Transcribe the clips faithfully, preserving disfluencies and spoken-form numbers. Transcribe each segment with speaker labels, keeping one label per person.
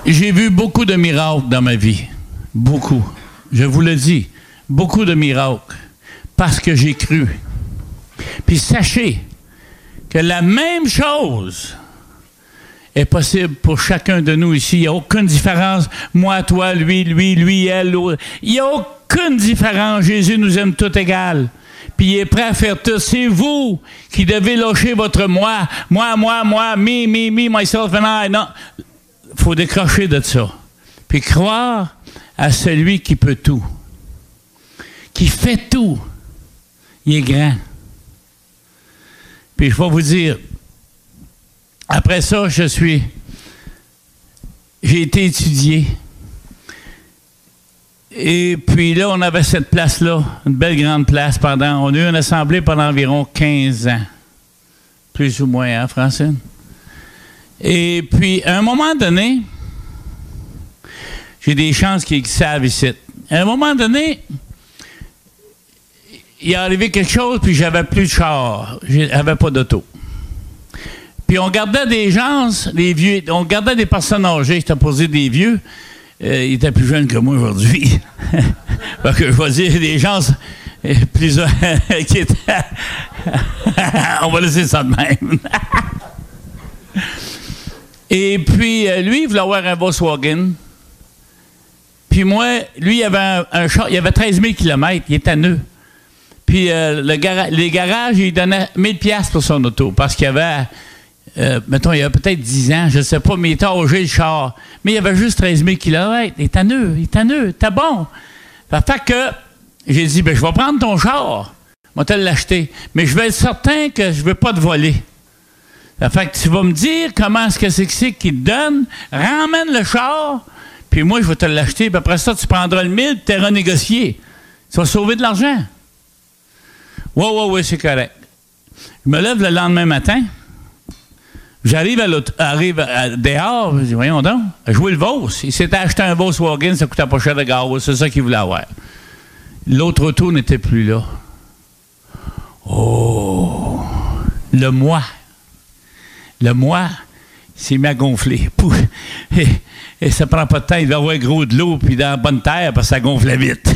Speaker 1: J'ai vu beaucoup de miracles dans ma vie. Beaucoup. Je vous le dis. Beaucoup de miracles. Parce que j'ai cru. Puis sachez que la même chose est possible pour chacun de nous ici. Il n'y a aucune différence. Moi, toi, lui, lui, lui, elle. L'autre. Il n'y a aucune différence. Jésus nous aime tous égales. Puis il est prêt à faire tout. C'est vous qui devez lâcher votre moi. Moi, moi, moi, me, me, me, myself and I. Non. Il faut décrocher de ça. Puis croire à celui qui peut tout. Qui fait tout. Il est grand. Puis je vais vous dire, après ça, je suis... J'ai été étudié. Et puis là, on avait cette place-là, une belle grande place pendant... On a eu une assemblée pendant environ quinze ans. Plus ou moins, hein, Francine? Et puis, à un moment donné, j'ai des chances qu'ils savent ici. À un moment donné, il est arrivé quelque chose, puis j'avais plus de char. J'avais pas d'auto. Puis on gardait des gens, des vieux, on gardait des personnes âgées, j'étais posé des vieux. Euh, ils étaient plus jeunes que moi aujourd'hui. Parce que je vais dire des gens plus qui étaient... on va laisser ça de même. Et puis, euh, lui, il voulait avoir un Volkswagen. Puis moi, lui, il avait un, un char, il avait treize mille kilomètres, il était neuf. Puis euh, le gara- les garages, ils donnaient mille piastres pour son auto, parce qu'il y avait, euh, mettons, il y a peut-être dix ans, je ne sais pas, mais il était âgé, le char. Mais il y avait juste treize mille kilomètres, il était neuf, il était neuf, c'était bon. Ça fait que j'ai dit, ben je vais prendre ton char, je vais te l'acheter, mais je vais être certain que je ne veux pas te voler. Ça fait que tu vas me dire comment est-ce que c'est que c'est qu'il te donne, ramène le char, puis moi, je vais te l'acheter, puis après ça, tu prendras le mille, tu vas renégocier. Tu vas sauver de l'argent. Oui, oui, oui, c'est correct. Je me lève le lendemain matin, j'arrive à, l'auto, arrive à dehors, je dis, voyons donc, jouer le Vos. Il s'était acheté un Volkswagen, ça coûtait pas cher de gaz, c'est ça qu'il voulait avoir. L'autre auto n'était plus là. Oh! Le moi. Le moi s'est mis à gonfler. Et, et ça prend pas de temps, il va avoir gros de l'eau, puis dans la bonne terre, parce que ça gonflait vite.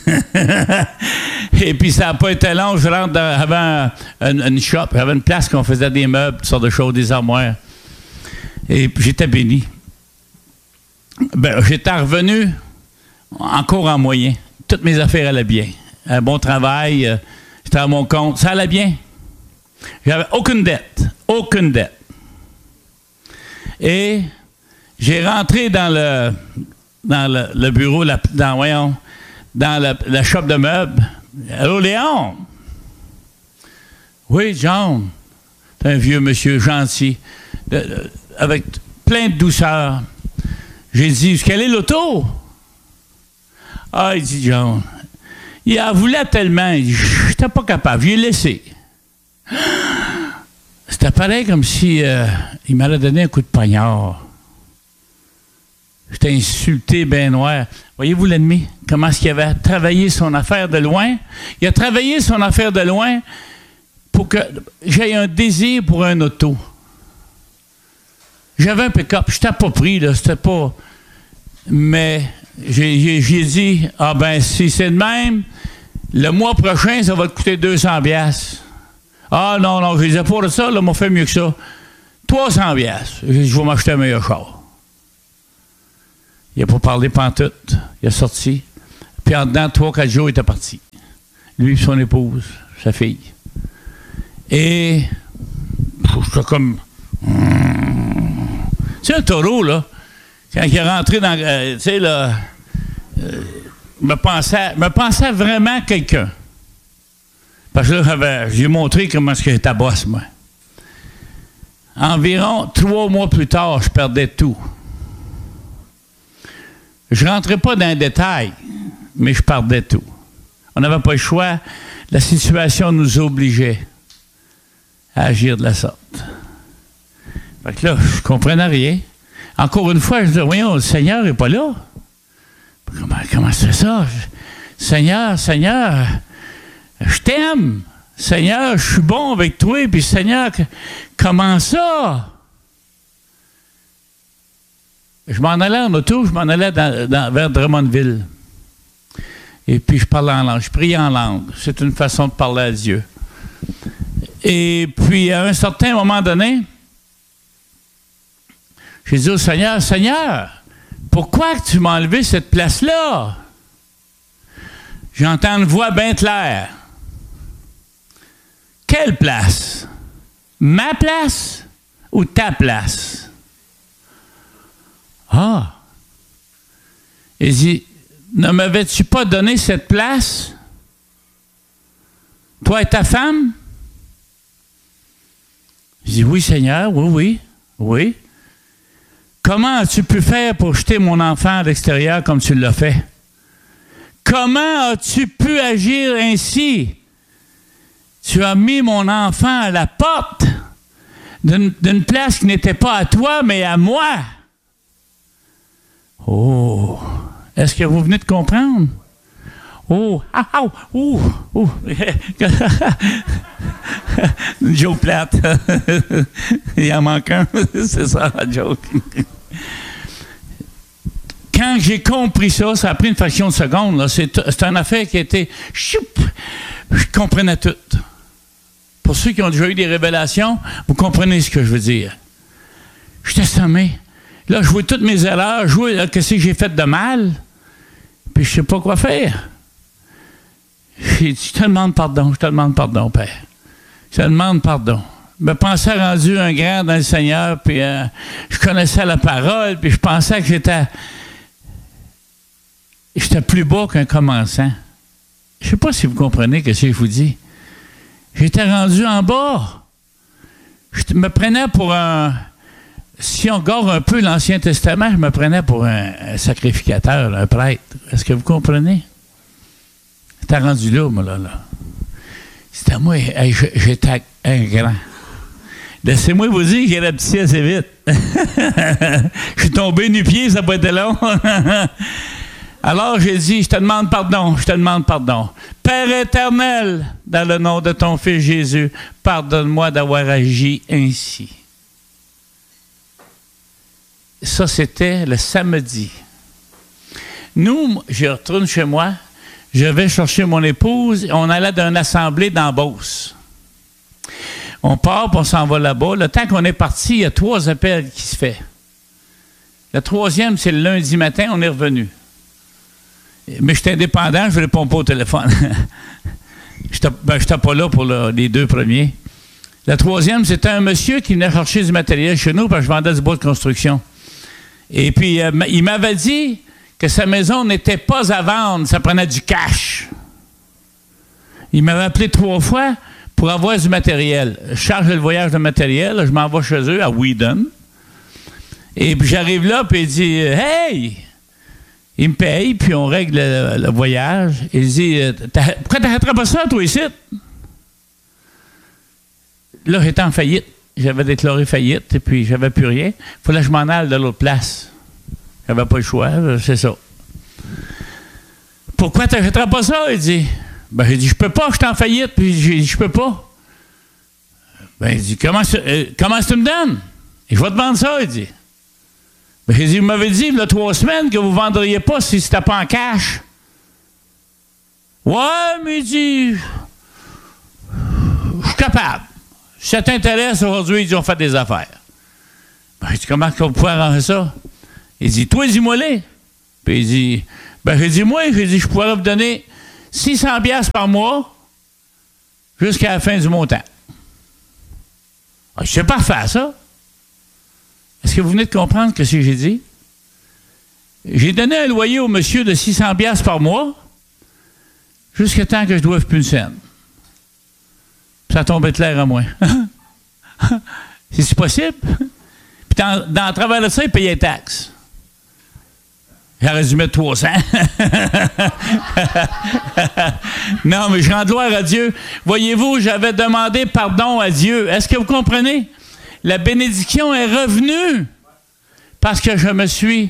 Speaker 1: Et puis ça n'a pas été long, je rentre dans, avant une, une shop, j'avais une place qu'on faisait des meubles, toutes sortes de choses, des armoires. Et puis j'étais béni. Ben, j'étais revenu encore en moyen. Toutes mes affaires allaient bien. Un bon travail, euh, j'étais à mon compte, ça allait bien. J'avais aucune dette, aucune dette. Et j'ai rentré dans le, dans le, le bureau, la, dans, voyons, dans la, la shop de meubles. Allô, Léon? Oui, John. C'est un vieux monsieur gentil, de, de, avec plein de douceur. J'ai dit, quelle est l'auto? Ah, il dit, John, il en voulait tellement, il dit, je n'étais pas capable, je l'ai laissé. C'était pareil comme si euh, il m'avait donné un coup de poignard. J'étais insulté, ben noir. Voyez-vous l'ennemi? Comment est-ce qu'il avait travaillé son affaire de loin? Il a travaillé son affaire de loin pour que j'aie un désir pour un auto. J'avais un pick-up, je n'étais pas pris, là, c'était pas... Mais j'ai, j'ai, j'ai dit, ah ben, si c'est de même, le mois prochain, ça va te coûter deux cents piastres. Ah non, non, je disais pour ça, là, m'a fait mieux que ça. trois cents piastres. Je vais m'acheter un meilleur char. Il n'a pas parlé pantoute. Il a sorti. Puis en dedans, trois, quatre jours, il était parti. Lui et son épouse, sa fille. Et j'étais comme... Hmm. Tu sais, un taureau, là, quand il est rentré dans... Euh, tu sais, là... Euh, me pensait, me pensait vraiment quelqu'un. Parce que là, j'avais, j'ai montré comment est-ce que j'étais boss, moi. Environ trois mois plus tard, je perdais tout. Je ne rentrais pas dans les détails, mais je perdais tout. On n'avait pas le choix. La situation nous obligeait à agir de la sorte. Fait que là, je ne comprenais rien. Encore une fois, je disais, voyons, le Seigneur n'est pas là. Comment, comment c'est ça? Seigneur, Seigneur, je t'aime. Seigneur, je suis bon avec toi. Puis Seigneur, comment ça? Je m'en allais en auto, je m'en allais dans, dans, vers Drummondville. Et puis je parlais en langue, je priais en langue. C'est une façon de parler à Dieu. Et puis à un certain moment donné, j'ai dit au Seigneur, Seigneur, pourquoi tu m'as enlevé cette place-là? J'entends une voix bien claire. Quelle place? Ma place ou ta place? Ah! Il dit, ne m'avais-tu pas donné cette place? Toi et ta femme? Je dis, oui, Seigneur, oui, oui, oui. Comment as-tu pu faire pour jeter mon enfant à l'extérieur comme tu l'as fait? Comment as-tu pu agir ainsi? Tu as mis mon enfant à la porte d'une, d'une place qui n'était pas à toi, mais à moi. Oh! Est-ce que vous venez de comprendre? Oh! Ah! Ah! Oh! Oh! Une joke plate. Il en manque un. C'est ça, la joke. Quand j'ai compris ça, ça a pris une fraction de seconde. Là. C'est, c'est une affaire qui a été... Choup, je comprenais tout. Pour ceux qui ont déjà eu des révélations, vous comprenez ce que je veux dire. J'étais sommé. Là, je vois toutes mes erreurs, je vois qu'est-ce que j'ai fait de mal, puis je ne sais pas quoi faire. J'ai dit, je te demande pardon, je te demande pardon, Père. Je te demande pardon. Je me pensais rendu un grand dans le Seigneur, puis euh, je connaissais la parole, puis je pensais que j'étais... J'étais plus bas qu'un commençant. Je ne sais pas si vous comprenez ce que je vous dis. J'étais rendu en bas. Je me prenais pour un... Si on regarde un peu l'Ancien Testament, je me prenais pour un, un sacrificateur, un prêtre. Est-ce que vous comprenez? J'étais rendu là, moi, là. là. C'était moi, hey, j'étais un grand. Laissez-moi vous dire que j'ai rapetissé assez vite. Je suis tombé nu-pied, ça n'a pas été long. Alors j'ai dit, je te demande pardon, je te demande pardon. Père éternel, dans le nom de ton Fils Jésus, pardonne-moi d'avoir agi ainsi. Ça, c'était le samedi. Nous, je retourne chez moi, je vais chercher mon épouse, et on allait d'une assemblée dans Beauce. On part, puis on s'en va là-bas. Le temps qu'on est parti, il y a trois appels qui se font. Le troisième, c'est le lundi matin, on est revenu. Mais j'étais indépendant, je ne réponds pas au téléphone. Je n'étais ben, pas là pour le, les deux premiers. Le troisième, c'était un monsieur qui venait chercher du matériel chez nous parce que je vendais du bois de construction. Et puis, euh, il m'avait dit que sa maison n'était pas à vendre, ça prenait du cash. Il m'avait appelé trois fois pour avoir du matériel. Je charge le voyage de matériel, je m'en vais chez eux à Whedon. Et puis j'arrive là, puis il dit « Hey! » Il me paye, puis on règle le, le voyage. Il dit « Pourquoi t'arrêterais pas ça, toi, ici? » Là, j'étais en faillite. J'avais déclaré faillite, et puis j'avais plus rien. Il fallait que je m'en aille de l'autre place. J'avais pas le choix, c'est ça. « Pourquoi t'arrêterais pas ça? » Il dit. Ben, j'ai dit « Je peux pas, je suis en faillite. » Puis j'ai dit « Je peux pas. » Ben, il dit « Comment, euh, comment tu me donnes? » Et je vais te vendre ça, il dit. Ben, j'ai dit, vous m'avez dit, il y a trois semaines que vous ne vendriez pas si c'était pas en cash. Ouais, mais il dit, je suis capable. Si ça t'intéresse aujourd'hui, il dit, on fait des affaires. Ben, j'ai dit, comment on peut arranger ça? Il dit, toi, dis-moi-les. Puis il dit, ben, j'ai dit, moi, j'ai dit, je pourrais vous donner six cents dollars par mois jusqu'à la fin du montant. Ah, c'est parfait, ça. Est-ce que vous venez de comprendre ce que j'ai dit? J'ai donné un loyer au monsieur de six cents dollars par mois jusqu'à temps que je doive plus une scène. Ça tombait clair à moi. C'est-tu possible? Puis dans, dans le travers de ça, il payait les taxes. J'aurais dû mettre trois cents. Non, mais je rends gloire à Dieu. Voyez-vous, j'avais demandé pardon à Dieu. Est-ce que vous comprenez? La bénédiction est revenue parce que je me suis...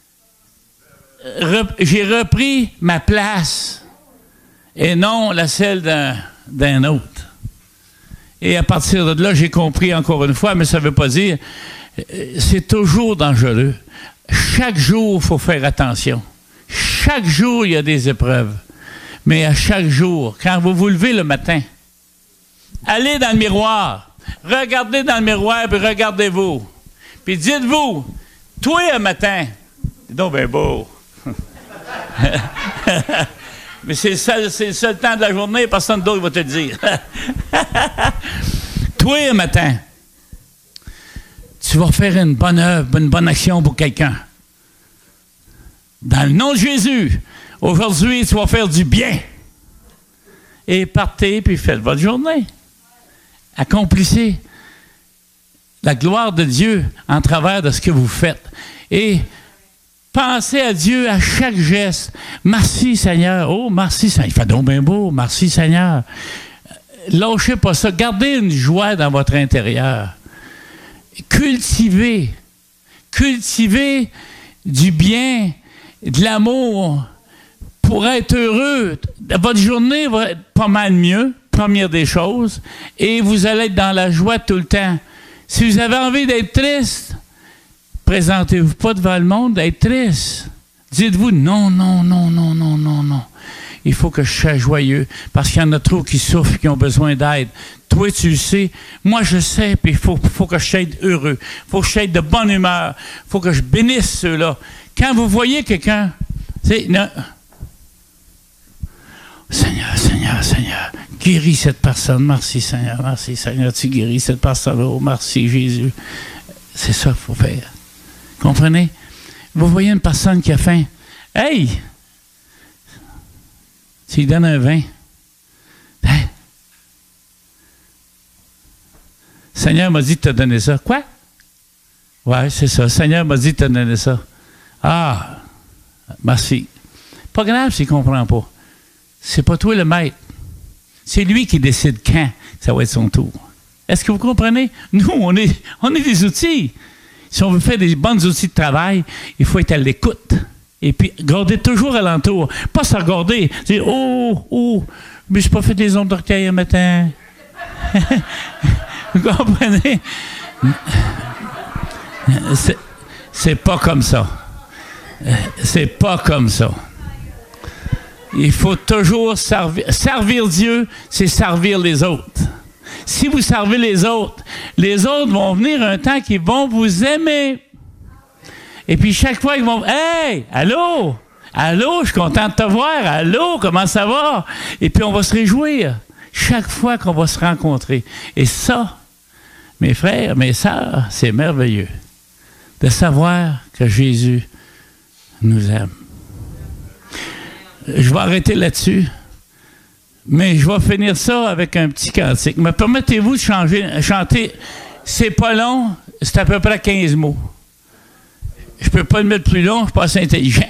Speaker 1: Rep, j'ai repris ma place et non la celle d'un, d'un autre. Et à partir de là, j'ai compris encore une fois, mais ça ne veut pas dire... C'est toujours dangereux. chaque jour, il faut faire attention. Chaque jour, il y a des épreuves. Mais à chaque jour, quand vous vous levez le matin, allez dans le miroir, regardez dans le miroir, puis regardez-vous. Puis dites-vous, toi, un matin, c'est donc bien beau. Mais c'est le, seul, c'est le seul temps de la journée, personne d'autre va te le dire. Toi, un matin, tu vas faire une bonne œuvre, une bonne action pour quelqu'un. Dans le nom de Jésus, aujourd'hui, tu vas faire du bien. Et partez, puis faites votre journée. Accomplissez la gloire de Dieu en travers de ce que vous faites. Et pensez à Dieu à chaque geste. Merci Seigneur. Oh, merci Seigneur. Il fait donc bien beau. Merci Seigneur. Lâchez pas ça. Gardez une joie dans votre intérieur. Cultivez. Cultivez du bien, de l'amour pour être heureux. Votre journée va être pas mal mieux, première des choses, et vous allez être dans la joie tout le temps. Si vous avez envie d'être triste, présentez-vous pas devant le monde d'être triste. Dites-vous non, non, non, non, non, non, non. Il faut que je sois joyeux parce qu'il y en a trop qui souffrent, qui ont besoin d'aide. Toi, tu le sais. Moi, je sais, puis il faut, faut que je sois heureux. Il faut que je sois de bonne humeur. Il faut que je bénisse ceux-là. Quand vous voyez quelqu'un, c'est non. Seigneur, Seigneur, Seigneur, guéris cette personne. Merci, Seigneur. Merci, Seigneur. Tu guéris cette personne-là. Oh, merci, Jésus. C'est ça qu'il faut faire. Comprenez? Vous voyez une personne qui a faim. Hey! Tu lui donnes un vin. Hein? Seigneur m'a dit de te donner ça. Quoi? Ouais, c'est ça. Seigneur m'a dit de te donner ça. Ah! Merci. Pas grave s'il ne comprend pas. C'est pas toi le maître. C'est lui qui décide quand ça va être son tour. Est-ce que vous comprenez? Nous, on est, on est des outils. Si on veut faire des bons outils de travail, il faut être à l'écoute. Et puis, garder toujours alentour. Pas se regarder. Dire, oh, oh, mais je n'ai pas fait les ondes d'orteil un matin. Vous comprenez? C'est, c'est pas comme ça. C'est pas comme ça. Il faut toujours servir. Servir Dieu, c'est servir les autres. Si vous servez les autres, les autres vont venir un temps qu'ils vont vous aimer. Et puis chaque fois, ils vont « Hey! Allô? Allô? Je suis content de te voir. Allô? Comment ça va? » Et puis on va se réjouir chaque fois qu'on va se rencontrer. Et ça, mes frères, mes sœurs, c'est merveilleux de savoir que Jésus nous aime. Je vais arrêter là-dessus, mais je vais finir ça avec un petit cantique. Me permettez-vous de changer, chanter? C'est pas long, c'est à peu près quinze mots. Je peux pas le mettre plus long, je suis pas assez intelligent.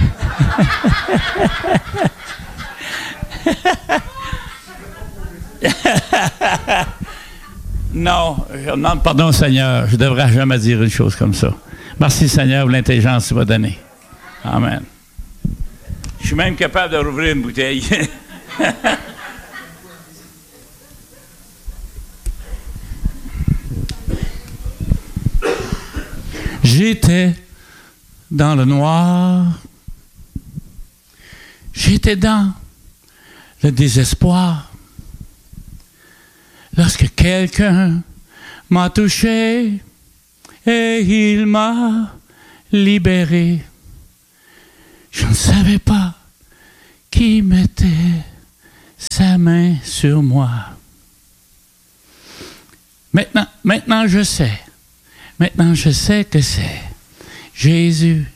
Speaker 1: Non, je demande pardon, Seigneur. Je ne devrais jamais dire une chose comme ça. Merci, Seigneur, pour l'intelligence que tu m'as donnée. Amen. Je suis même capable de rouvrir une bouteille. J'étais dans le noir. J'étais dans le désespoir. Lorsque quelqu'un m'a touché et il m'a libéré, je ne savais pas qui mettait sa main sur moi. Maintenant, maintenant je sais. Maintenant je sais que c'est Jésus